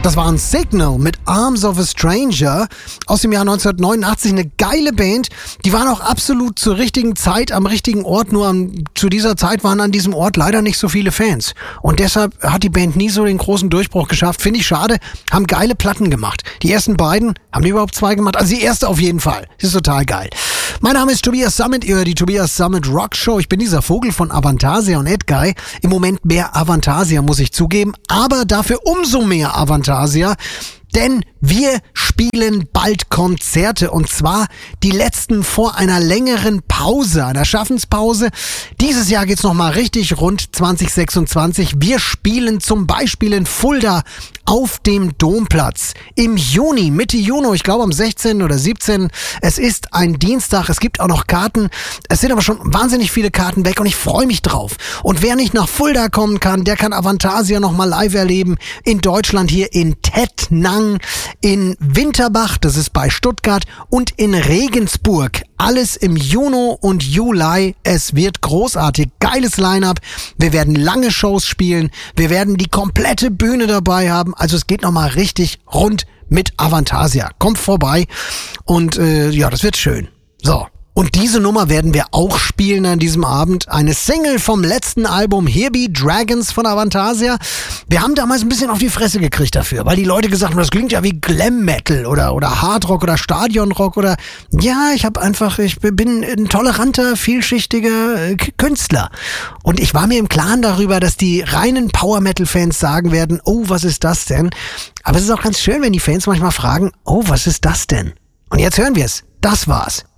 Das war ein Signal mit Arms of a Stranger aus dem Jahr 1989. Eine geile Band. Die waren auch absolut zur richtigen Zeit am richtigen Ort. Nur zu dieser Zeit waren an diesem Ort leider nicht so viele Fans. Und deshalb hat die Band nie so den großen Durchbruch geschafft. Finde ich schade. Haben geile Platten gemacht. Die ersten beiden, haben die überhaupt 2 gemacht? Also die erste auf jeden Fall. Das ist total geil. Mein Name ist Tobias Sammet, ihr hört die Tobias Sammet Rock Show. Ich bin dieser Vogel von Avantasia und Edguy. Im Moment mehr Avantasia, muss ich zugeben. Aber dafür umso mehr Avantasia. Denn wir spielen bald Konzerte und zwar die letzten vor einer längeren Pause, einer Schaffenspause. Dieses Jahr geht's nochmal richtig rund 2026. Wir spielen zum Beispiel in Fulda auf dem Domplatz im Juni, Mitte Juni, ich glaube am 16. oder 17. Es ist ein Dienstag, es gibt auch noch Karten. Es sind aber schon wahnsinnig viele Karten weg und ich freue mich drauf. Und wer nicht nach Fulda kommen kann, der kann Avantasia nochmal live erleben. In Deutschland hier in Tettnang, in Winterbach, das ist bei Stuttgart, und in Regensburg. Alles im Juni und Juli. Es wird großartig. Geiles Line-Up. Wir werden lange Shows spielen. Wir werden die komplette Bühne dabei haben. Also es geht nochmal richtig rund mit Avantasia. Kommt vorbei und ja, das wird schön. So. Und diese Nummer werden wir auch spielen an diesem Abend. Eine Single vom letzten Album Here Be Dragons von Avantasia. Wir haben damals ein bisschen auf die Fresse gekriegt dafür, weil die Leute gesagt haben, das klingt ja wie Glam Metal oder Hardrock oder Stadionrock oder ja, ich bin ein toleranter, vielschichtiger Künstler. Und ich war mir im Klaren darüber, dass die reinen Power Metal Fans sagen werden, oh, was ist das denn? Aber es ist auch ganz schön, wenn die Fans manchmal fragen, oh, was ist das denn? Und jetzt hören wir es. Das war's.